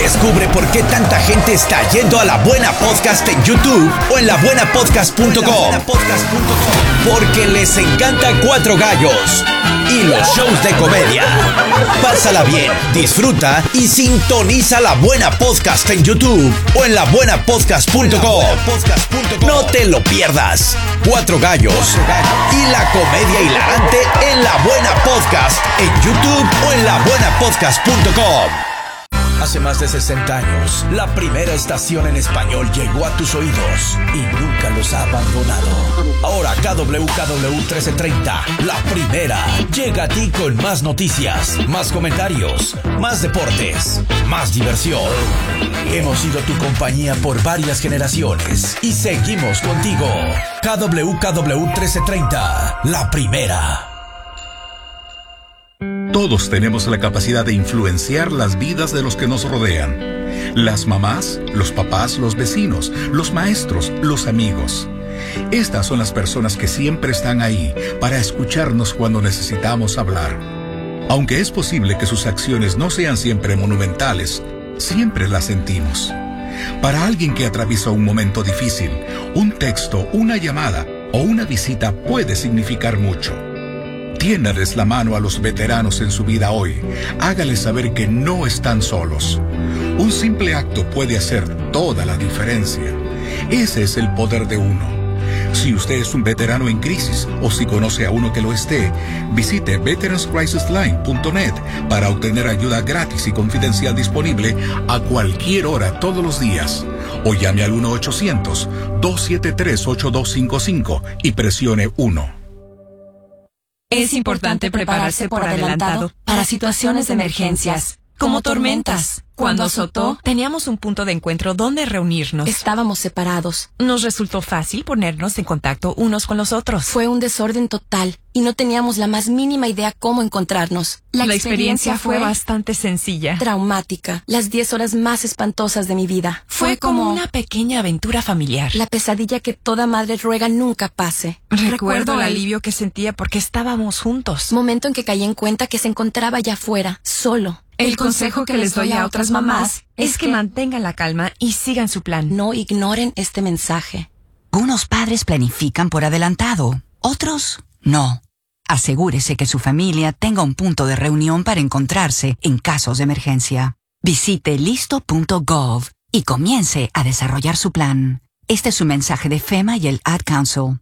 Descubre por qué tanta gente está yendo a La Buena Podcast en YouTube o en labuenapodcast.com. Porque les encanta Cuatro Gallos y los shows de comedia. Pásala bien, disfruta y sintoniza La Buena Podcast en YouTube o en labuenapodcast.com. No te lo pierdas. Cuatro Gallos y la comedia hilarante en La Buena Podcast en YouTube o en labuenapodcast.com. Hace más de 60 años, la primera estación en español llegó a tus oídos y nunca los ha abandonado. Ahora KWKW 1330, la primera, llega a ti con más noticias, más comentarios, más deportes, más diversión. Hemos sido tu compañía por varias generaciones y seguimos contigo. KWKW 1330, la primera. Todos tenemos la capacidad de influenciar las vidas de los que nos rodean. Las mamás, los papás, los vecinos, los maestros, los amigos. Estas son las personas que siempre están ahí para escucharnos cuando necesitamos hablar. Aunque es posible que sus acciones no sean siempre monumentales, siempre las sentimos. Para alguien que atraviesa un momento difícil, un texto, una llamada o una visita puede significar mucho. Tiéndales la mano a los veteranos en su vida hoy. Hágales saber que no están solos. Un simple acto puede hacer toda la diferencia. Ese es el poder de uno. Si usted es un veterano en crisis o si conoce a uno que lo esté, visite veteranscrisisline.net para obtener ayuda gratis y confidencial disponible a cualquier hora todos los días. O llame al 1-800-273-8255 y presione 1. Es importante prepararse por adelantado para situaciones de emergencias, como tormentas. Cuando azotó, teníamos un punto de encuentro donde reunirnos. Estábamos separados. Nos resultó fácil ponernos en contacto unos con los otros. Fue un desorden total y no teníamos la más mínima idea cómo encontrarnos. La experiencia fue bastante sencilla. Traumática. Las 10 horas más espantosas de mi vida. Fue como una pequeña aventura familiar. La pesadilla que toda madre ruega nunca pase. Recuerdo el alivio que sentía porque estábamos juntos. Momento en que caí en cuenta que se encontraba allá afuera, solo. El consejo que les doy a otras mamás es que mantengan la calma y sigan su plan. No ignoren este mensaje. Unos padres planifican por adelantado, otros no. Asegúrese que su familia tenga un punto de reunión para encontrarse en casos de emergencia. Visite listo.gov y comience a desarrollar su plan. Este es un mensaje de FEMA y el Ad Council.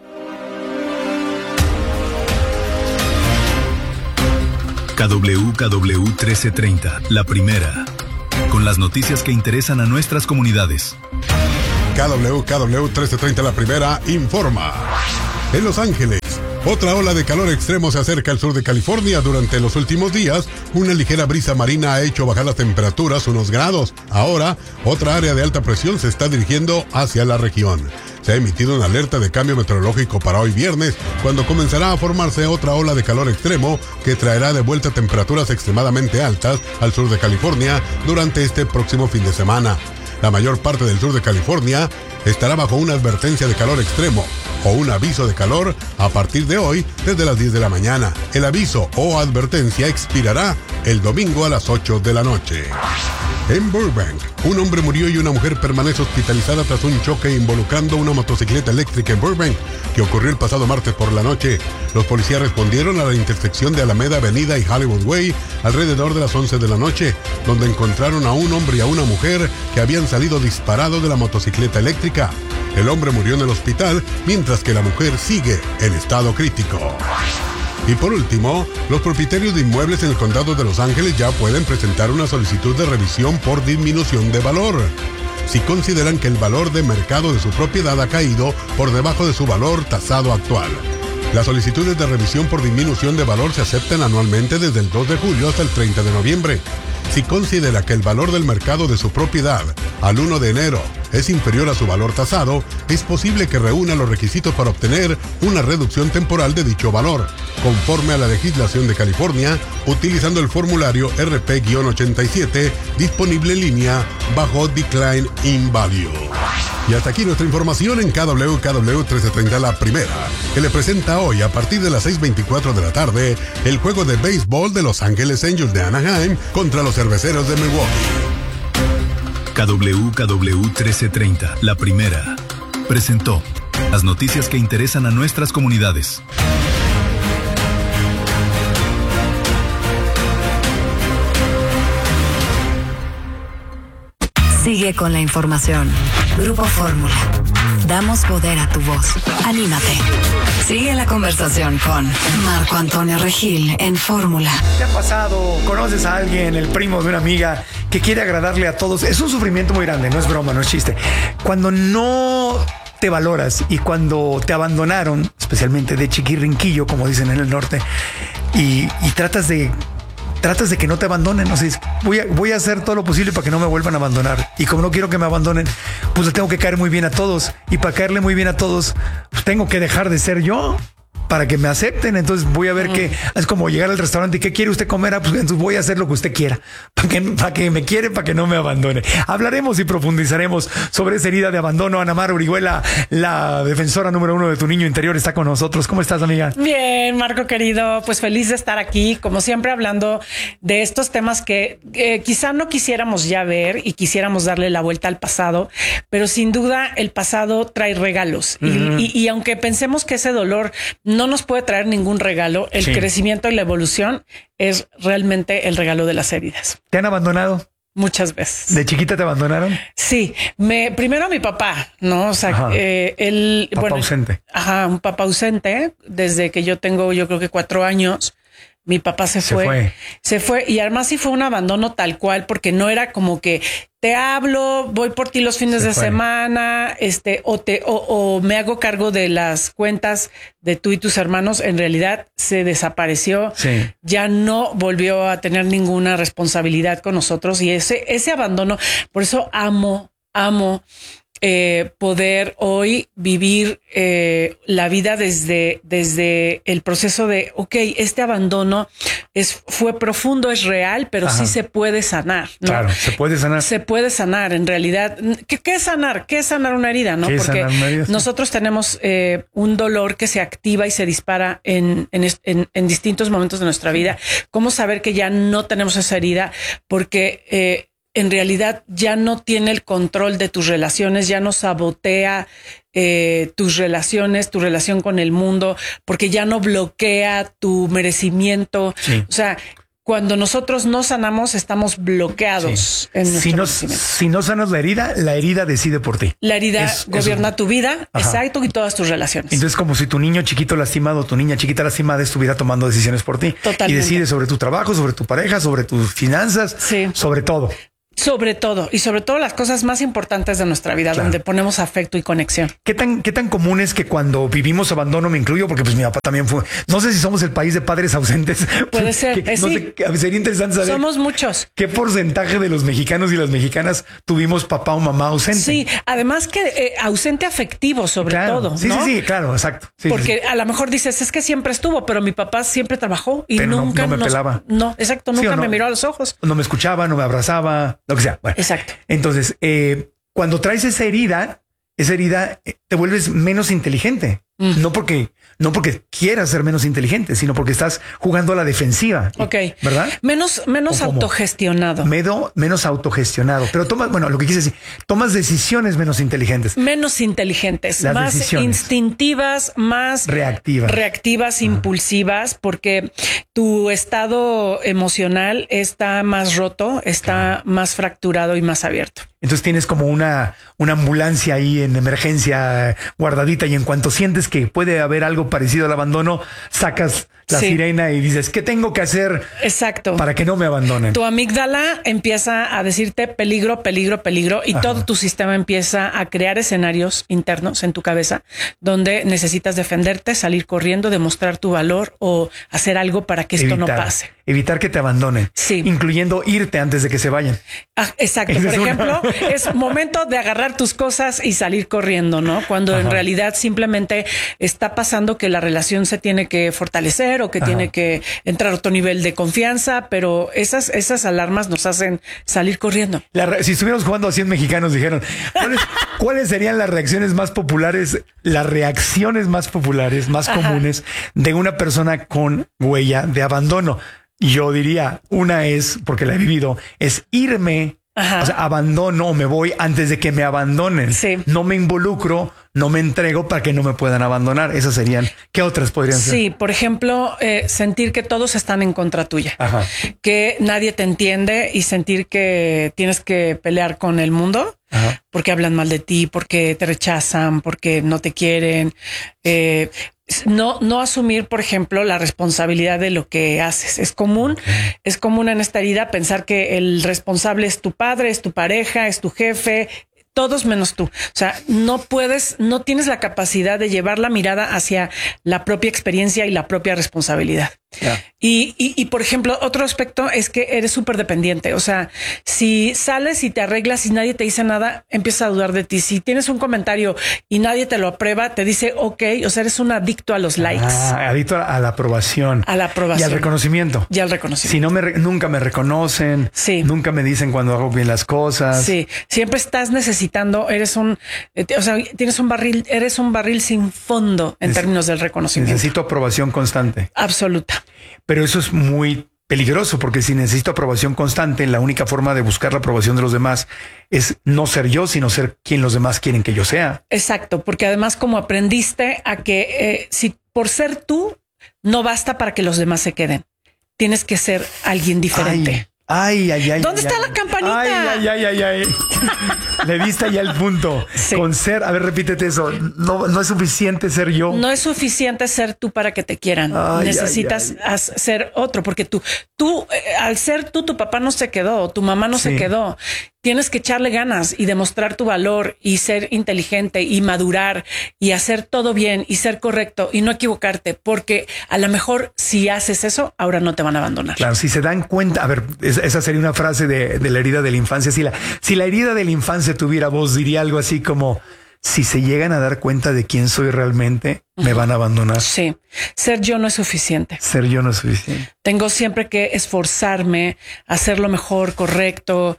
KWKW 1330, la primera, con las noticias que interesan a nuestras comunidades. KWKW 1330, la primera, informa. En Los Ángeles, otra ola de calor extremo se acerca al sur de California. Durante los últimos días, una ligera brisa marina ha hecho bajar las temperaturas unos grados. Ahora, otra área de alta presión se está dirigiendo hacia la región. Se ha emitido una alerta de cambio meteorológico para hoy viernes, cuando comenzará a formarse otra ola de calor extremo que traerá de vuelta temperaturas extremadamente altas al sur de California durante este próximo fin de semana. La mayor parte del sur de California estará bajo una advertencia de calor extremo o un aviso de calor a partir de hoy desde las 10 de la mañana. El aviso o advertencia expirará el domingo a las 8 de la noche. En Burbank, un hombre murió y una mujer permanece hospitalizada tras un choque involucrando una motocicleta eléctrica en Burbank, que ocurrió el pasado martes por la noche. Los policías respondieron a la intersección de Alameda Avenida y Hollywood Way alrededor de las 11 de la noche, donde encontraron a un hombre y a una mujer que habían salido disparados de la motocicleta eléctrica. El hombre murió en el hospital, mientras que la mujer sigue en estado crítico. Y por último, los propietarios de inmuebles en el condado de Los Ángeles ya pueden presentar una solicitud de revisión por disminución de valor, si consideran que el valor de mercado de su propiedad ha caído por debajo de su valor tasado actual. Las solicitudes de revisión por disminución de valor se aceptan anualmente desde el 2 de julio hasta el 30 de noviembre. Si considera que el valor del mercado de su propiedad al 1 de enero es inferior a su valor tasado, es posible que reúna los requisitos para obtener una reducción temporal de dicho valor, conforme a la legislación de California, utilizando el formulario RP-87 disponible en línea bajo Decline in Value. Y hasta aquí nuestra información en KWKW 1330, la primera, que le presenta hoy a partir de las 6:24 de la tarde el juego de béisbol de Los Ángeles Angels de Anaheim contra los Cerveceros de Milwaukee. KWKW 1330, la primera, presentó las noticias que interesan a nuestras comunidades. Sigue con la información. Grupo Fórmula. Damos poder a tu voz. Anímate. Sigue la conversación con Marco Antonio Regil en Fórmula. ¿Te ha pasado? ¿Conoces a alguien, el primo de una amiga, que quiere agradarle a todos? Es un sufrimiento muy grande, no es broma, no es chiste. Cuando no te valoras y cuando te abandonaron, especialmente de chiquirrinquillo, como dicen en el norte, y tratas de que no te abandonen, o sea, voy a hacer todo lo posible para que no me vuelvan a abandonar, y como no quiero que me abandonen, pues le tengo que caer muy bien a todos, y para caerle muy bien a todos, pues tengo que dejar de ser yo para que me acepten. Entonces voy a ver que es como llegar al restaurante y ¿qué quiere usted comer? Pues entonces voy a hacer lo que usted quiera para que me quiere, para que no me abandone. Hablaremos y profundizaremos sobre esa herida de abandono. Ana Mar Orihuela, la defensora número 1 de tu niño interior, está con nosotros. ¿Cómo estás, amiga? Bien, Marco querido, pues feliz de estar aquí, como siempre, hablando de estos temas que quizá no quisiéramos ya ver y quisiéramos darle la vuelta al pasado, pero sin duda el pasado trae regalos. Y aunque pensemos que ese dolor no nos puede traer ningún regalo, el crecimiento y la evolución es realmente el regalo de las heridas. ¿Te han abandonado? Muchas veces. ¿De chiquita te abandonaron? Sí, primero mi papá, ¿no? O sea, él... Papá ausente. Ajá, un papá ausente desde que yo tengo, yo creo que 4 años. Mi papá se fue y además sí fue un abandono tal cual, porque no era como que te hablo, voy por ti los fines de semana, o me hago cargo de las cuentas de tú y tus hermanos. En realidad se desapareció, ya no volvió a tener ninguna responsabilidad con nosotros, y ese abandono, por eso amo poder hoy vivir la vida desde el proceso de, este abandono fue profundo, es real, pero sí se puede sanar, ¿no? Claro, se puede sanar. Se puede sanar, en realidad. ¿Qué es sanar? ¿Qué es sanar una herida? ¿No? Porque nosotros tenemos un dolor que se activa y se dispara en distintos momentos de nuestra vida. ¿Cómo saber que ya no tenemos esa herida? Porque en realidad ya no tiene el control de tus relaciones, ya no sabotea tus relaciones, tu relación con el mundo, porque ya no bloquea tu merecimiento. O sea, cuando nosotros no sanamos, estamos bloqueados en nuestro crecimiento. Si no sanas la herida decide por ti. La herida gobierna tu vida, exacto, y todas tus relaciones. Entonces, como si tu niño chiquito lastimado, tu niña chiquita lastimada estuviera tomando decisiones por ti. Totalmente. Y decide sobre tu trabajo, sobre tu pareja, sobre tus finanzas, sobre todo. Sobre todo, y sobre todo las cosas más importantes de nuestra vida, donde ponemos afecto y conexión. ¿Qué tan común es que cuando vivimos abandono, me incluyo, porque pues mi papá también fue, no sé si somos el país de padres ausentes? Puede ser, sería interesante saber. Somos muchos. ¿Qué porcentaje de los mexicanos y las mexicanas tuvimos papá o mamá ausente? Sí, además que ausente afectivo sobre todo, ¿no? Sí, claro, exacto. Porque a lo mejor dices, es que siempre estuvo, pero mi papá siempre trabajó y pero nunca no me pelaba. No, exacto, nunca me miró a los ojos. No me escuchaba, no me abrazaba, lo que sea. Bueno, exacto. Entonces, cuando traes esa herida te vuelves menos inteligente. No porque quieras ser menos inteligente, sino porque estás jugando a la defensiva. ¿Verdad? Menos autogestionado. Menos autogestionado. Pero lo que quise decir, tomas decisiones menos inteligentes. Menos inteligentes, más instintivas, más reactivas, impulsivas, porque tu estado emocional está más roto, está más fracturado y más abierto. Entonces tienes como una ambulancia ahí en emergencia guardadita, y en cuanto sientes que puede haber algo parecido al abandono, sacas la sirena y dices, ¿qué tengo que hacer? Exacto. Para que no me abandonen. Tu amígdala empieza a decirte peligro, peligro, peligro, y todo tu sistema empieza a crear escenarios internos en tu cabeza donde necesitas defenderte, salir corriendo, demostrar tu valor o hacer algo para que esto no pase. Evitar que te abandonen. Sí. Incluyendo irte antes de que se vayan. Exacto. Por ejemplo, es momento de agarrar tus cosas y salir corriendo, ¿no? Cuando en realidad simplemente está pasando que la relación se tiene que fortalecer o que tiene que entrar a otro nivel de confianza, pero esas alarmas nos hacen salir corriendo. Si estuviéramos jugando a 100 mexicanos, dijeron, ¿cuáles serían las reacciones más populares, más comunes de una persona con huella de abandono? Yo diría, una es, porque la he vivido, es irme O sea, abandono o me voy antes de que me abandonen. Sí. No me involucro, no me entrego para que no me puedan abandonar. Esas serían. ¿Qué otras podrían ser? Sí, por ejemplo, sentir que todos están en contra tuya, que nadie te entiende y sentir que tienes que pelear con el mundo porque hablan mal de ti, porque te rechazan, porque no te quieren. No asumir, por ejemplo, la responsabilidad de lo que haces. Es común en esta herida pensar que el responsable es tu padre, es tu pareja, es tu jefe, todos menos tú. O sea, no tienes la capacidad de llevar la mirada hacia la propia experiencia y la propia responsabilidad. Yeah. Y por ejemplo, otro aspecto es que eres súper dependiente. O sea, si sales y te arreglas y nadie te dice nada, empiezas a dudar de ti. Si tienes un comentario y nadie te lo aprueba, te dice ok. O sea, eres un adicto a los likes. Adicto a la aprobación. A la aprobación. Y al reconocimiento. Si no nunca me reconocen. Sí. Nunca me dicen cuando hago bien las cosas. Sí. Siempre estás necesitando, eres un barril sin fondo en términos del reconocimiento. Necesito aprobación constante. Absoluta. Pero eso es muy peligroso porque si necesito aprobación constante, la única forma de buscar la aprobación de los demás es no ser yo, sino ser quien los demás quieren que yo sea. Exacto, porque además como aprendiste a que si por ser tú no basta para que los demás se queden, tienes que ser alguien diferente. Ay. ¿Dónde está la campanita? Ay. Le diste ya el punto. Sí. Con ser, a ver, repítete eso. No es suficiente ser yo. No es suficiente ser tú para que te quieran. Necesitas ser otro, porque tú, al ser tú, tu papá no se quedó, tu mamá no se quedó. Tienes que echarle ganas y demostrar tu valor y ser inteligente y madurar y hacer todo bien y ser correcto y no equivocarte, porque a lo mejor si haces eso, ahora no te van a abandonar. Claro, si se dan cuenta, a ver, esa sería una frase de la herida de la infancia. Si la herida de la infancia tuviera voz, diría algo así como: si se llegan a dar cuenta de quién soy realmente, me van a abandonar. Sí. Ser yo no es suficiente. Ser yo no es suficiente. Tengo siempre que esforzarme, hacer lo mejor, correcto.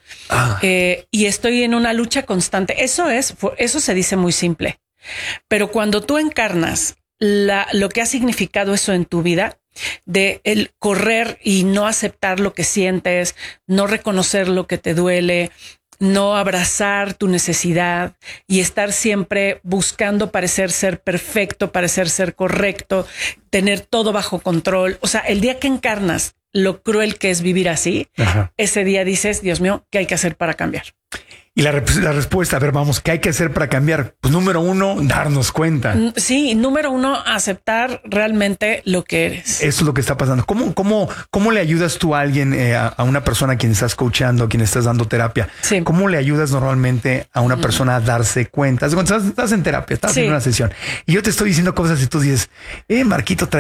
Y estoy en una lucha constante. Eso se dice muy simple. Pero cuando tú encarnas lo que ha significado eso en tu vida, de el correr y no aceptar lo que sientes, no reconocer lo que te duele, no abrazar tu necesidad y estar siempre buscando parecer ser perfecto, parecer ser correcto, tener todo bajo control. O sea, el día que encarnas lo cruel que es vivir así, ese día dices, Dios mío, ¿qué hay que hacer para cambiar? Y la respuesta, a ver, vamos, ¿qué hay que hacer para cambiar? Pues número 1, darnos cuenta. Sí, número 1, aceptar realmente lo que eres. Eso es lo que está pasando. ¿Cómo le ayudas tú a alguien, a una persona a quien estás coachando, a quien estás dando terapia? Sí. ¿Cómo le ayudas normalmente a una persona a darse cuenta? Estás en terapia, estás en una sesión y yo te estoy diciendo cosas y tú dices, Marquito trae